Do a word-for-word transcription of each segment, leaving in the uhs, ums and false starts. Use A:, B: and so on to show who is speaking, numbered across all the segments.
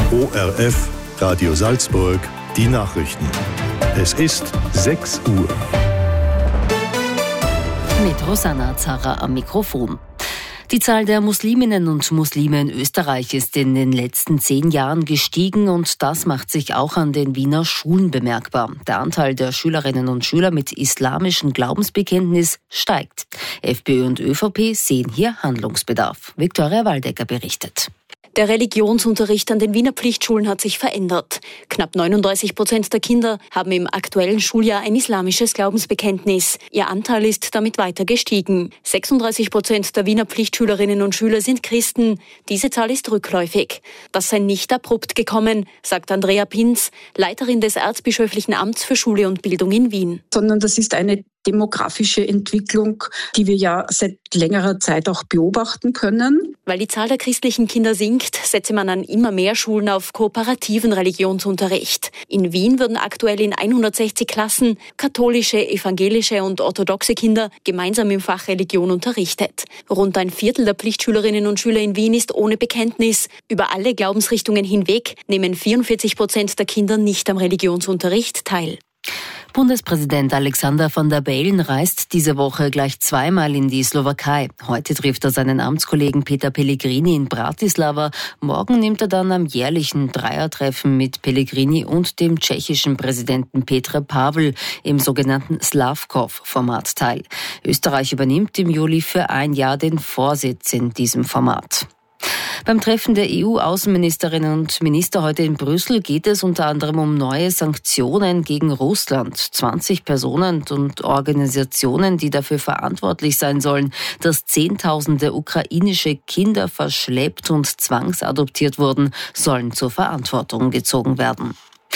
A: O R F, Radio Salzburg, die Nachrichten. Es ist sechs Uhr.
B: Mit Rosanna Zara am Mikrofon. Die Zahl der Musliminnen und Muslime in Österreich ist in den letzten zehn Jahren gestiegen und das macht sich auch an den Wiener Schulen bemerkbar. Der Anteil der Schülerinnen und Schüler mit islamischem Glaubensbekenntnis steigt. FPÖ und ÖVP sehen hier Handlungsbedarf. Viktoria Waldecker berichtet.
C: Der Religionsunterricht an den Wiener Pflichtschulen hat sich verändert. Knapp neununddreißig Prozent der Kinder haben im aktuellen Schuljahr ein islamisches Glaubensbekenntnis. Ihr Anteil ist damit weiter gestiegen. sechsunddreißig Prozent der Wiener Pflichtschülerinnen und Schüler sind Christen. Diese Zahl ist rückläufig. Das sei nicht abrupt gekommen, sagt Andrea Pinz, Leiterin des Erzbischöflichen Amts für Schule und Bildung in Wien.
D: Sondern das ist eine demografische Entwicklung, die wir ja seit längerer Zeit auch beobachten können.
C: Weil die Zahl der christlichen Kinder sinkt, setze man an immer mehr Schulen auf kooperativen Religionsunterricht. In Wien würden aktuell in hundertsechzig Klassen katholische, evangelische und orthodoxe Kinder gemeinsam im Fach Religion unterrichtet. Rund ein Viertel der Pflichtschülerinnen und Schüler in Wien ist ohne Bekenntnis. Über alle Glaubensrichtungen hinweg nehmen vierundvierzig Prozent der Kinder nicht am Religionsunterricht teil.
B: Bundespräsident Alexander Van der Bellen reist diese Woche gleich zweimal in die Slowakei. Heute trifft er seinen Amtskollegen Peter Pellegrini in Bratislava. Morgen nimmt er dann am jährlichen Dreiertreffen mit Pellegrini und dem tschechischen Präsidenten Petr Pavel im sogenannten Slavkov-Format teil. Österreich übernimmt im Juli für ein Jahr den Vorsitz in diesem Format. Beim Treffen der E U-Außenministerinnen und Minister heute in Brüssel geht es unter anderem um neue Sanktionen gegen Russland. zwanzig Personen und Organisationen, die dafür verantwortlich sein sollen, dass Zehntausende ukrainische Kinder verschleppt und zwangsadoptiert wurden, sollen zur Verantwortung gezogen werden.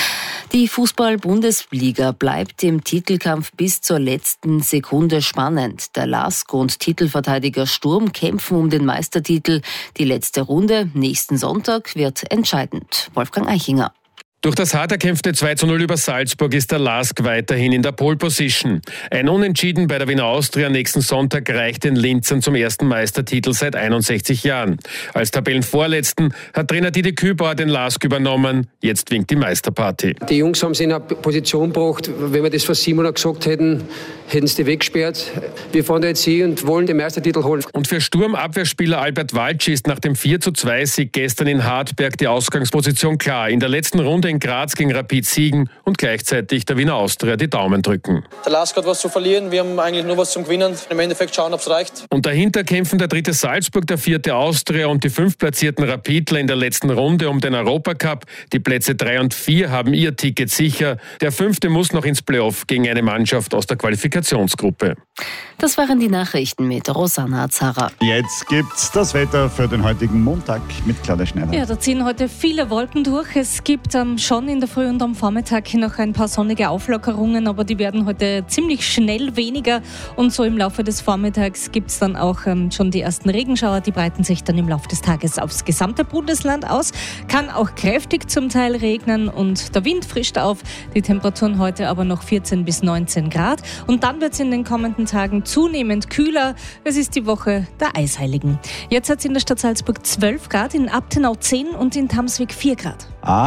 B: Die Fußball-Bundesliga bleibt im Titelkampf bis zur letzten Sekunde spannend. Der LASK und Titelverteidiger Sturm kämpfen um den Meistertitel. Die letzte Runde nächsten Sonntag wird entscheidend. Wolfgang Eichinger.
E: Durch das hart erkämpfte zwei zu null über Salzburg ist der LASK weiterhin in der Pole Position. Ein Unentschieden bei der Wiener Austria nächsten Sonntag reicht den Linzern zum ersten Meistertitel seit einundsechzig Jahren. Als Tabellenvorletzten hat Trainer Didi Kübauer den LASK übernommen. Jetzt winkt die Meisterparty.
F: Die Jungs haben sich in eine Position gebracht, wenn wir das vor sieben Monaten gesagt hätten, hätten sie die weggesperrt. Wir fahren jetzt hier und wollen den Meistertitel holen.
E: Und für Sturm-Abwehrspieler Albert Walci ist nach dem vier zu zwei Sieg gestern in Hartberg die Ausgangsposition klar. In der letzten Runde in Graz gegen Rapid siegen und gleichzeitig der Wiener Austria die Daumen drücken.
G: Der LASK hat was zu verlieren, wir haben eigentlich nur was zum Gewinnen. Im Endeffekt schauen, ob es reicht.
E: Und dahinter kämpfen der dritte Salzburg, der vierte Austria und die fünf platzierten Rapidler in der letzten Runde um den Europacup. Die Plätze drei und vier haben ihr Ticket sicher. Der fünfte muss noch ins Playoff gegen eine Mannschaft aus der Qualifikationsgruppe.
B: Das waren die Nachrichten mit Rosanna Zara.
H: Jetzt gibt's das Wetter für den heutigen Montag mit Claudia Schneider.
I: Ja, da ziehen heute viele Wolken durch. Es gibt ähm, schon in der Früh und am Vormittag noch ein paar sonnige Auflockerungen, aber die werden heute ziemlich schnell weniger. Und so im Laufe des Vormittags gibt's dann auch ähm, schon die ersten Regenschauer. Die breiten sich dann im Laufe des Tages aufs gesamte Bundesland aus. Kann auch kräftig zum Teil regnen und der Wind frischt auf. Die Temperaturen heute aber noch vierzehn bis neunzehn Grad. Und dann wird's in den kommenden Tagen zunehmend kühler. Es ist die Woche der Eisheiligen. Jetzt hat es in der Stadt Salzburg zwölf Grad, in Abtenau zehn und in Tamsweg vier Grad.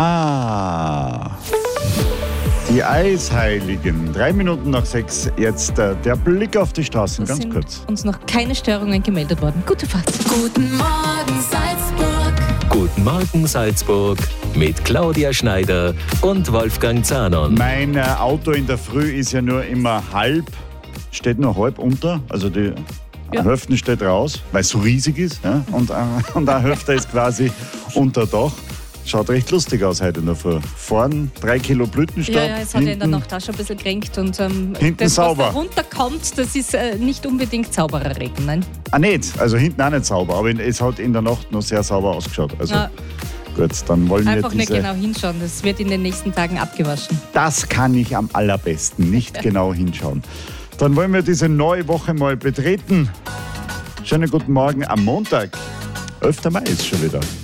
H: Ah, die Eisheiligen. Drei Minuten nach sechs, jetzt äh, der Blick auf die Straßen,
I: Es
H: ganz
I: sind
H: kurz.
I: uns noch keine Störungen gemeldet worden. Gute Fahrt.
J: Guten Morgen Salzburg.
K: Guten Morgen Salzburg mit Claudia Schneider und Wolfgang Zahnon.
H: Mein äh, Auto in der Früh ist ja nur immer halb, steht nur halb unter, also die ja. Hälfte steht raus, weil es so riesig ist, ja? und, äh, und eine Hälfte ist quasi unter Dach. Schaut recht lustig aus heute in der Früh. Vorn drei Kilo Blütenstaub.
I: Ja, ja, es hat ja in der Nacht auch schon ein bisschen gekränkt. Und ähm,
H: hinten
I: das,
H: sauber.
I: was da runterkommt, das ist äh, nicht unbedingt sauberer Regen, nein?
H: Ah, nicht. Also hinten auch nicht sauber, aber es hat in der Nacht noch sehr sauber ausgeschaut. Also
I: ja.
H: Gut, dann wollen
I: Einfach
H: wir diese...
I: nicht genau hinschauen, das wird in den nächsten Tagen abgewaschen.
H: Das kann ich am allerbesten, nicht genau hinschauen. Dann wollen wir diese neue Woche mal betreten. Schönen guten Morgen am Montag. elfter Mai ist schon wieder.